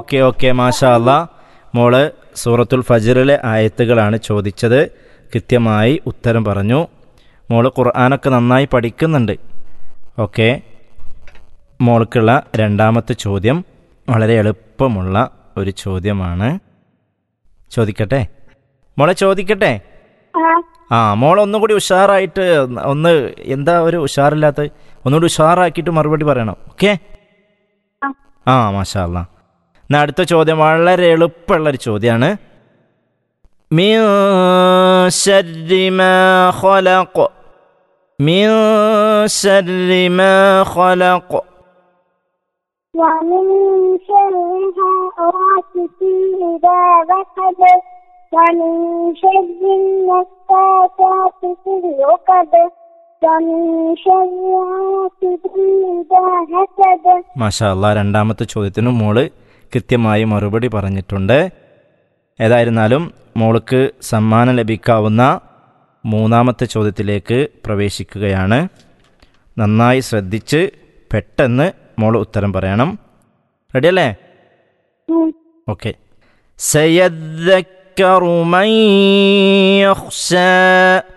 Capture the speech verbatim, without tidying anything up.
Okay okay മാഷാ അല്ലാ. മോള് സൂറത്തുൽ ഫജ്റിലെ ആയത്തുകളാണ് ചോദിച്ചത്. കൃത്യമായി ഉത്തരം പറഞ്ഞു. മോള് ഖുർആനൊക്കെ നന്നായി പഠിക്കുന്നുണ്ട്. ഓക്കെ, മോൾക്കുള്ള രണ്ടാമത്തെ ചോദ്യം വളരെ എളുപ്പമുള്ള ഒരു ചോദ്യമാണ്. ചോദിക്കട്ടെ മോളെ? ചോദിക്കട്ടെ? ആ, മോൾ ഒന്നുകൂടി ഉഷാറായിട്ട് ഒന്ന്, എന്താ ഒരു ഉഷാറില്ലാത്ത, ഒന്നുകൂടി ഉഷാറാക്കിയിട്ട് മറുപടി പറയണം. ഓക്കെ? ആ, മാഷാ അല്ലാ. എന്നാൽ അടുത്ത ചോദ്യം വളരെ എളുപ്പമുള്ളൊരു ചോദ്യമാണ്. മിൻ ശർരി മാ ഖലഖ, മിൻ ശർരി മാ ഖലഖ. ومن شر غاسق إذا وقب ومن شر النفاثات في العقد ومن شر حاسد إذا حسد. മാഷാ അല്ലാ, രണ്ടാമത്തെ ചോദ്യത്തിനും മോള് കൃത്യമായി മറുപടി പറഞ്ഞിട്ടുണ്ട്. ഏതായിരുന്നാലും മോൾക്ക് സമ്മാനം ലഭിക്കാവുന്ന മൂന്നാമത്തെ ചോദ്യത്തിലേക്ക് പ്രവേശിക്കുകയാണ്. നന്നായി ശ്രദ്ധിച്ച് പെട്ടെന്ന് മോൾ ഉത്തരം പറയണം. റെഡിയല്ലേ? ഓക്കെ. സയദ്ദക്കറു മൻ യഖ്ശാ